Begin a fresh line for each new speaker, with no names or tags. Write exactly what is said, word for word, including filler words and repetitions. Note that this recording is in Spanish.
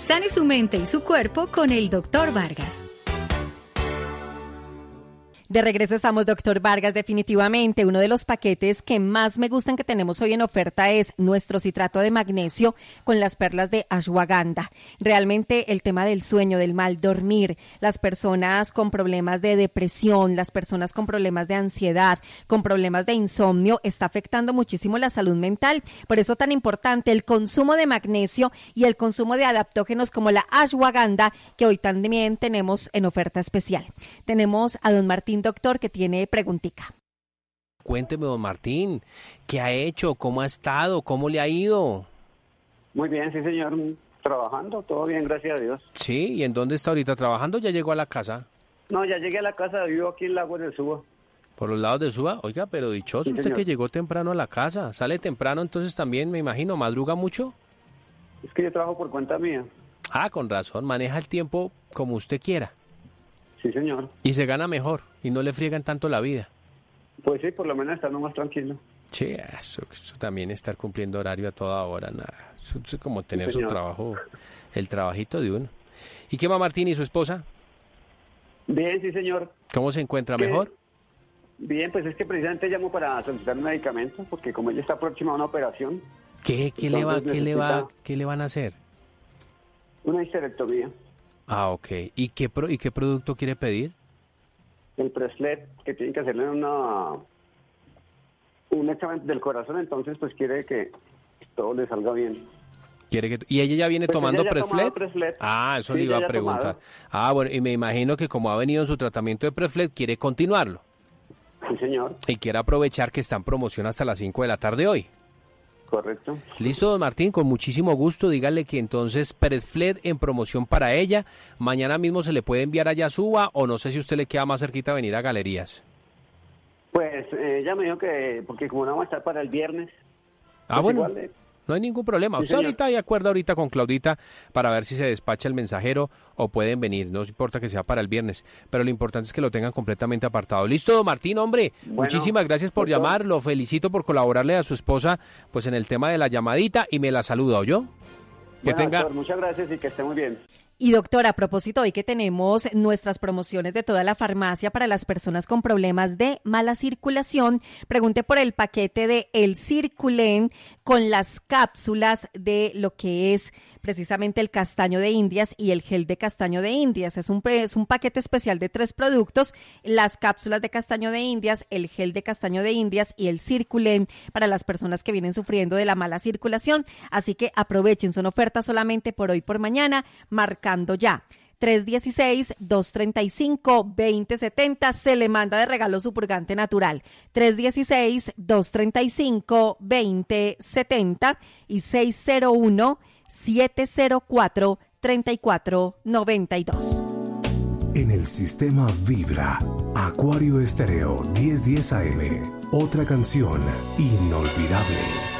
Sane su mente y su cuerpo con el doctor Vargas.
De regreso estamos, doctor Vargas. Definitivamente uno de los paquetes que más me gustan que tenemos hoy en oferta es nuestro citrato de magnesio con las perlas de ashwagandha. Realmente el tema del sueño, del mal dormir, las personas con problemas de depresión, las personas con problemas de ansiedad, con problemas de insomnio, está afectando muchísimo la salud mental. Por eso tan importante el consumo de magnesio y el consumo de adaptógenos como la ashwagandha, que hoy también tenemos en oferta especial. Tenemos a don Martín, doctor, que tiene preguntica.
Cuénteme, don Martín, ¿qué ha hecho? ¿Cómo ha estado? ¿Cómo le ha ido?
Muy bien, sí, señor. Trabajando, todo bien, gracias a Dios.
Sí, ¿y en dónde está ahorita trabajando? ¿Ya llegó a la casa?
No, ya llegué a la casa, vivo aquí en Lagos de Suba.
¿Por los lados de Suba? Oiga, pero dichoso,
Sí,
usted
señor.
que llegó temprano a la casa. ¿Sale temprano entonces también, me imagino? ¿Madruga mucho?
Es que yo trabajo por cuenta mía.
Ah, con razón, maneja el tiempo como usted quiera.
Sí, señor.
Y se gana mejor y no le friegan tanto la vida.
Pues sí, por lo menos estando más tranquilo.
Sí, eso, eso también estar cumpliendo horario a toda hora, nada. Eso es como tener
Sí,
su
señor.
trabajo, el trabajito de uno. ¿Y qué va Martín y su esposa?
Bien, sí, señor.
¿Cómo se encuentra?
¿Qué?
¿Mejor?
Bien, pues es que precisamente llamo para solicitar un medicamento, porque como ella está próxima a una operación,
¿Qué, qué, le, va,
Entonces
qué, le, va,
necesita-
¿Qué le van a hacer?
una histerectomía.
Ah, ok. ¿Y qué, pro, ¿Y qué producto quiere pedir?
El Preslet, que tienen que hacerle una un examen del corazón, entonces pues quiere que todo le salga bien.
¿Quiere que, ¿Y ella ya viene
Pues
tomando
ella ya ha tomado
Presflet?
Preslet.
Ah, eso
Sí,
le iba
ella ya
a
ha
preguntar.
tomado.
Ah, bueno, y me imagino que como ha venido en su tratamiento de Presflet, quiere continuarlo.
Sí, señor.
Y quiere aprovechar que está en promoción hasta las cinco de la tarde hoy.
Correcto.
Listo, don Martín, con muchísimo gusto. Dígale que entonces Presflet en promoción para ella. Mañana mismo se le puede enviar allá a Suba, o no sé si usted le queda más cerquita venir a Galerías.
Pues eh, ella me dijo que, porque como no vamos a estar para el viernes.
Ah,
pues
bueno,
igual, eh,
no hay ningún problema.
Sí,
Usted
señor.
ahorita hay acuerdo ahorita con Claudita para ver si se despacha el mensajero o pueden venir. No importa que sea para el viernes, pero lo importante es que lo tengan completamente apartado. Listo, don Martín, hombre.
Bueno,
Muchísimas gracias por
doctor.
llamar. Lo felicito por colaborarle a su esposa pues en el tema de la llamadita y me la saluda, ¿oyó? Que
bueno,
tenga...
doctor, muchas gracias y que esté muy bien.
Y doctora, a propósito, hoy que tenemos nuestras promociones de toda la farmacia para las personas con problemas de mala circulación, pregunte por el paquete de El Circulen con las cápsulas de lo que es precisamente el castaño de Indias y el gel de castaño de Indias. Es un, es un paquete especial de tres productos, las cápsulas de castaño de Indias, el gel de castaño de Indias y el Circulen para las personas que vienen sufriendo de la mala circulación. Así que aprovechen, son ofertas solamente por hoy por mañana, marcando ya. tres uno seis, dos tres cinco, dos cero siete cero, se le manda de regalo su purgante natural. tres uno seis, dos tres cinco, dos cero siete cero y seis cero uno, siete cero cuatro, tres cuatro nueve dos.
En el sistema Vibra, Acuario Estéreo diez diez A M, otra canción inolvidable.